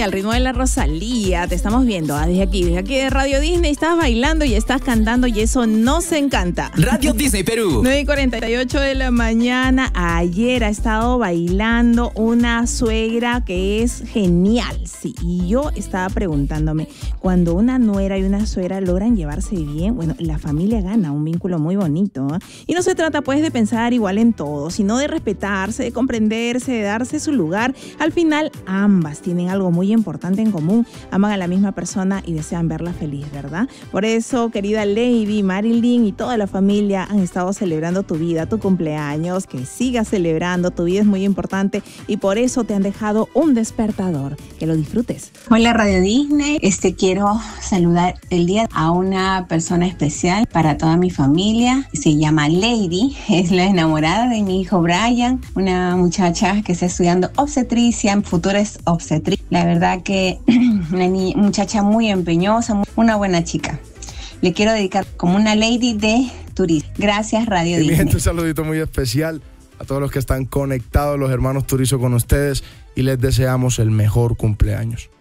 Disney al ritmo de la Rosalía. Te estamos viendo desde aquí de Radio Disney. Estás bailando y estás cantando y eso nos encanta. Radio Disney Perú. 9:48 de la mañana. Ayer ha estado bailando una suegra que es genial. Sí, y yo estaba preguntándome, cuando una nuera y una suegra logran llevarse bien, bueno, la familia gana un vínculo muy bonito, ¿eh? Y no se trata pues de pensar igual en todo, sino de respetarse, de comprenderse, de darse su lugar. Al final, ambas tienen algo muy importante en común, aman a la misma persona y desean verla feliz, ¿verdad? Por eso, querida Lady, Marilyn y toda la familia han estado celebrando tu vida, tu cumpleaños, que sigas celebrando, tu vida es muy importante y por eso te han dejado un despertador. Que lo disfrutes. Hola Radio Disney, quiero saludar el día a una persona especial para toda mi familia. Se llama Lady, es la enamorada de mi hijo Brian, una muchacha que está estudiando obstetricia, futura es obstetricia. La verdad que una muchacha muy empeñosa, una buena chica. Le quiero dedicar como una lady de turismo. Gracias Radio Disney. Mi gente, un saludito muy especial a todos los que están conectados, los hermanos Turizo con ustedes y les deseamos el mejor cumpleaños.